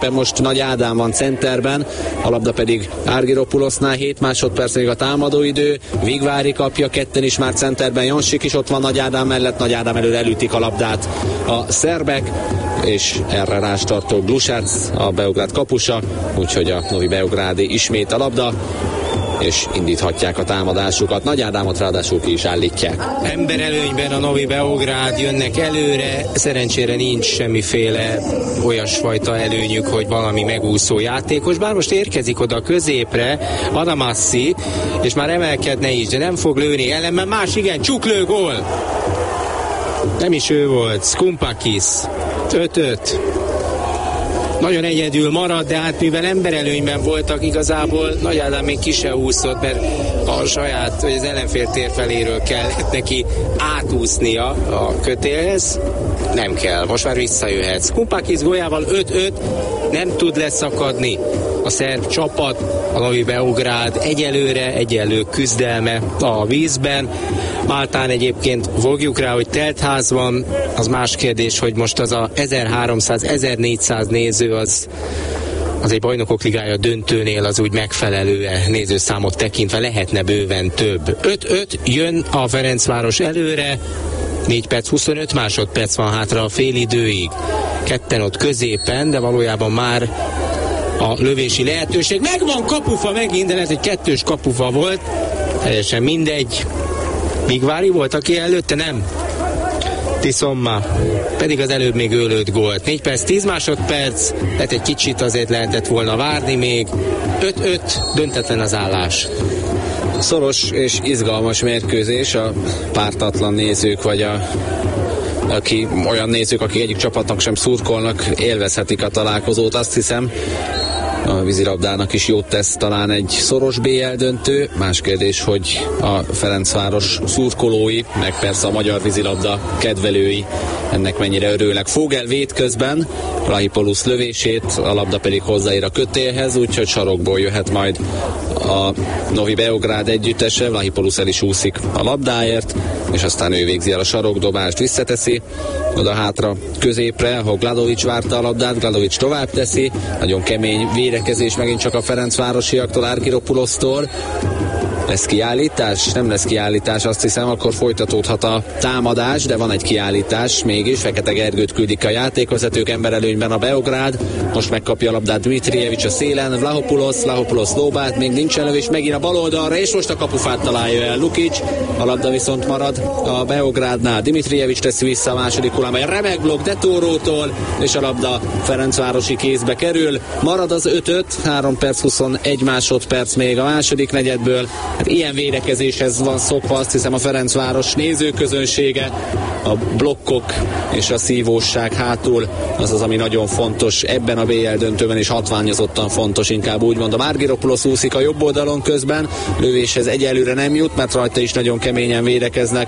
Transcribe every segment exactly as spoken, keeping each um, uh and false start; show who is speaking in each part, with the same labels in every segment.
Speaker 1: Most Nagy Ádám van centerben, a labda pedig Argyropulosnál, hét másodperc még a támadóidő, Vigvári kapja, ketten is már centerben, Jonsik is ott van Nagy Ádám mellett, Nagy Ádám előre elütik a labdát a szerbek, és erre rástartó Glusács, a Beográd kapusa, úgyhogy a Novi Beográdi ismét a labda, és indíthatják a támadásukat. Nagy Ádámot ráadásul ki is állítják.
Speaker 2: Emberelőnyben a Novi Beográd, jönnek előre, szerencsére nincs semmiféle olyasfajta előnyük, hogy valami megúszó játékos, bár most érkezik oda középre Adamassi, és már emelkedne is, de nem fog lőni, ellenben más, igen, csuklő gól! Nem is ő volt, Skumpakis, öt-öt. Nagyon egyedül marad, de hát mivel emberelőnyben voltak, igazából Nagy Ádám még ki se úszott, mert a saját, vagy az ellenfél tér feléről kellett neki átúsznia a kötélhez. Nem kell, most már visszajöhet. Skumpakis góljával öt-öt, nem tud leszakadni a szerb csapat, a Novi Beográd egyelőre, egyenlő küzdelme a vízben. Máltán egyébként fogjuk rá, hogy teltház van, az más kérdés, hogy most az a ezerháromszáz-ezernégyszáz néző az az egy bajnokok ligája döntőnél az úgy megfelelő nézőszámot tekintve lehetne bőven több. öt-öt jön a Ferencváros előre, négy perc huszonöt másodperc van hátra a félidőig. Ketten ott középen, de valójában már a lövési lehetőség. Megvan kapufa megint, de lehet, hogy kettős kapufa volt. Teljesen mindegy. Vigvári volt, aki előtte, nem? Tiszomma. Pedig az előbb még ő lőtt gólt. négy perc, tíz másodperc. Tehát egy kicsit azért lehetett volna várni még. öt-öt, döntetlen az állás.
Speaker 1: Szoros és izgalmas mérkőzés, a pártatlan nézők, vagy a aki, olyan nézők, akik egyik csapatnak sem szurkolnak, élvezhetik a találkozót, azt hiszem. A vízilabdának is jót tesz talán egy szoros bé el döntő. Más kérdés, hogy a Ferencváros szurkolói, meg persze a magyar vízilabda kedvelői ennek mennyire örülnek. Fogel véd közben Vlahopoulos lövését, a labda pedig hozzáér a kötélhez, úgyhogy sarokból jöhet majd a Novi Beográd együttese. Vlahopoulos el is úszik a labdáért, és aztán ő végzi el a sarokdobást, visszateszi oda hátra középre, ahol Gladovics várta a labdát, Gladovics tovább teszi, nagyon kemény védekezés megint csak a ferencvárosiaktól, Argyropulosztól. Lesz kiállítás? Nem lesz kiállítás, azt hiszem, akkor folytatódhat a támadás, de van egy kiállítás mégis. Fekete Gergőt küldik a játékvezetők, emberelőnyben a Beográd. Most megkapja a labdát Dmitrijevics a szélen, Vlahopoulos, Vlahopoulos lóbát, még nincsen lövés, megint a bal oldalra, és most a kapufát találja el Lukic. A labda viszont marad a Beográdnál. Dmitrijevics teszi vissza a második hullámba, remek blokk De Torótól, és a labda ferencvárosi kézbe kerül. Marad az öt-öt, három perc huszonegy másodperc még a második negyedből. Hát ilyen védekezéshez van szokva, azt hiszem, a Ferencváros nézőközönsége. A blokkok és a szívósság hátul az az, ami nagyon fontos ebben a bé el döntőben, és hatványozottan fontos, inkább úgy mondom. Argyropoulos úszik a jobb oldalon közben, lövéshez egyelőre nem jut, mert rajta is nagyon keményen védekeznek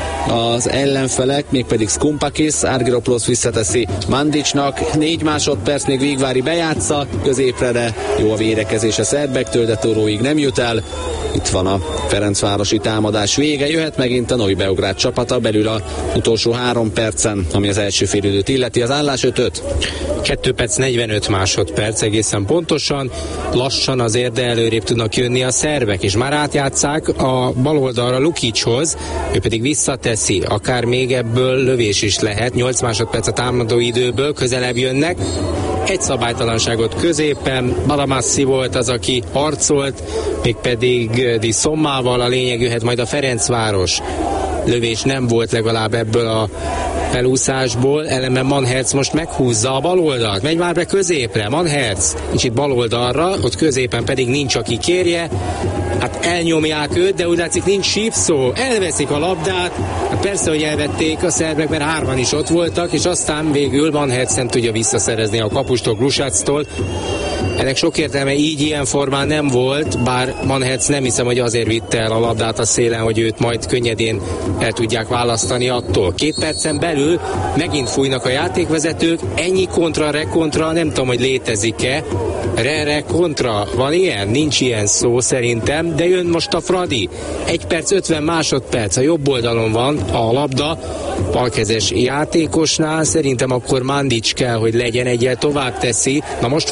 Speaker 1: az ellenfelek, mégpedig Skumpakis. Argyropoulos visszateszi Mandicsnak, négy másodperc, még Vigvári bejátsza középre, de jó a védekezés a szerbektől, de Toróig nem jut el. Itt van a ferencvárosi támadás vége, jöhet megint a Novi Beográd csapata belül a utolsó három percen, ami az első félidőt illeti. Az állás öt-öt.
Speaker 2: kettő perc negyvenöt másodperc egészen pontosan, lassan azért, de előrébb tudnak jönni a szerbek, és már átjátszák a bal oldalra Lukichoz, ő pedig visszateszi, akár még ebből lövés is lehet, nyolc másodperc a támadó időből, közelebb jönnek, egy szabálytalanságot középen, Adamassi volt az, aki harcolt, mégpedig Di Sommával, a lényeg jöhet majd a Ferencváros. Lövés nem volt legalább ebből a felúszásból, ellenben Manherz most meghúzza a bal oldalt, megy már be középre, Manherz nincs itt bal oldalra, ott középen pedig nincs, aki kérje, hát elnyomják őt, de úgy látszik nincs sípszó, elveszik a labdát, hát persze, hogy elvették a szerbek, mert hárman is ott voltak, és aztán végül Manherz nem tudja visszaszerezni a kapustól, Glusáctól. Ennek sok értelme így ilyen formán nem volt, bár Manherz nem hiszem, hogy azért vitte el a labdát a szélen, hogy őt majd könnyedén el tudják választani attól. Két percen belül megint fújnak a játékvezetők, ennyi kontra, rekontra, nem tudom, hogy létezik-e. Re-re kontra, van ilyen? Nincs ilyen szó szerintem, de jön most a Fradi. egy perc ötven másodperc, a jobb oldalon van a labda, balkezes játékosnál, szerintem akkor Mandic kell, hogy legyen, egyel tovább teszi. Na most